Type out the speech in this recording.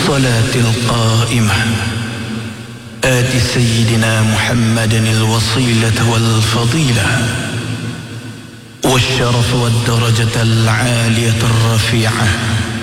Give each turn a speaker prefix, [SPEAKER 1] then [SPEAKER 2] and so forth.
[SPEAKER 1] بالصلاة القائمة آت سيدنا محمد الوصيلة والفضيلة والشرف والدرجة العالية الرفيعة